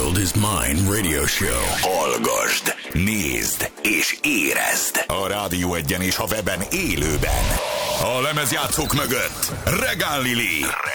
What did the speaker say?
world is mine radio show. Hallgasd, nézd és érezd. A Rádió Egyen és a weben élőben. A lemezjátszók mögött Regál Lili.